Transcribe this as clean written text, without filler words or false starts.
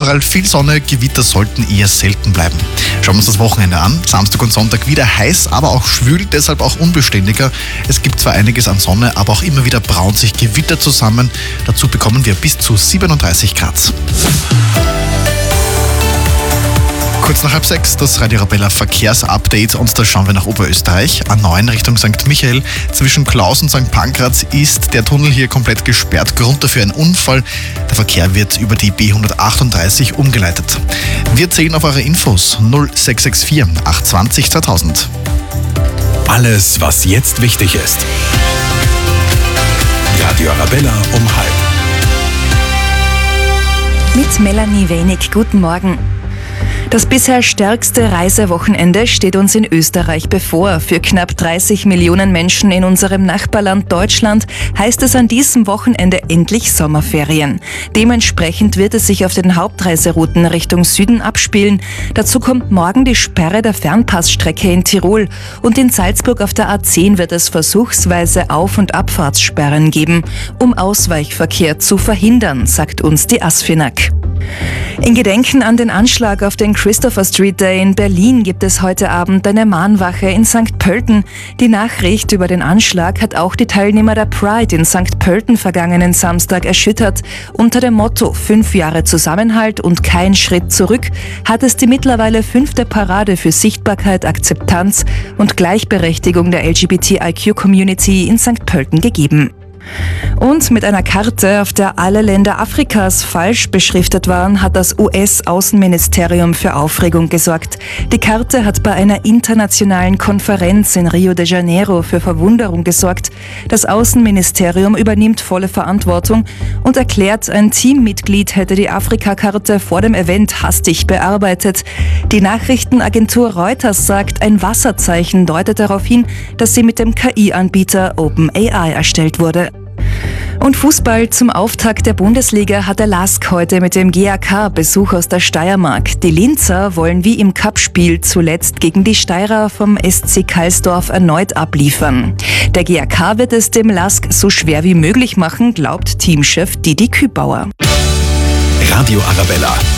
überall viel Sonne, Gewitter sollten eher selten bleiben. Schauen wir uns das Wochenende an. Samstag und Sonntag wieder heiß, aber auch schwül, deshalb auch unbeständiger. Es gibt zwar einiges an Sonne, aber auch immer wieder braut sich Gewitter zusammen. Dazu bekommen wir bis zu 37 Grad. Kurz nach 5:30 das Radio Arabella Verkehrsupdate und da schauen wir nach Oberösterreich. A9 Richtung St. Michael. Zwischen Klaus und St. Pankraz ist der Tunnel hier komplett gesperrt. Grund dafür ein Unfall. Der Verkehr wird über die B138 umgeleitet. Wir zählen auf eure Infos 0664 820 2000. Alles, was jetzt wichtig ist. Radio Arabella um 12:30. Mit Melanie Wenig. Guten Morgen. Das bisher stärkste Reisewochenende steht uns in Österreich bevor. Für knapp 30 Millionen Menschen in unserem Nachbarland Deutschland heißt es an diesem Wochenende endlich Sommerferien. Dementsprechend wird es sich auf den Hauptreiserouten Richtung Süden abspielen. Dazu kommt morgen die Sperre der Fernpassstrecke in Tirol. Und in Salzburg auf der A10 wird es versuchsweise Auf- und Abfahrtssperren geben, um Ausweichverkehr zu verhindern, sagt uns die ASFINAG. In Gedenken an den Anschlag auf den Christopher Street Day in Berlin gibt es heute Abend eine Mahnwache in St. Pölten. Die Nachricht über den Anschlag hat auch die Teilnehmer der Pride in St. Pölten vergangenen Samstag erschüttert. Unter dem Motto 5 Jahre Zusammenhalt und kein Schritt zurück hat es die mittlerweile 5. Parade für Sichtbarkeit, Akzeptanz und Gleichberechtigung der LGBTIQ-Community in St. Pölten gegeben. Und mit einer Karte, auf der alle Länder Afrikas falsch beschriftet waren, hat das US-Außenministerium für Aufregung gesorgt. Die Karte hat bei einer internationalen Konferenz in Rio de Janeiro für Verwunderung gesorgt. Das Außenministerium übernimmt volle Verantwortung und erklärt, ein Teammitglied hätte die Afrika-Karte vor dem Event hastig bearbeitet. Die Nachrichtenagentur Reuters sagt, ein Wasserzeichen deutet darauf hin, dass sie mit dem KI-Anbieter OpenAI erstellt wurde. Und Fußball zum Auftakt der Bundesliga hat der LASK heute mit dem GAK Besuch aus der Steiermark. Die Linzer wollen wie im Cup-Spiel zuletzt gegen die Steirer vom SC Kalsdorf erneut abliefern. Der GAK wird es dem LASK so schwer wie möglich machen, glaubt Teamchef Didi Kübauer. Radio Arabella,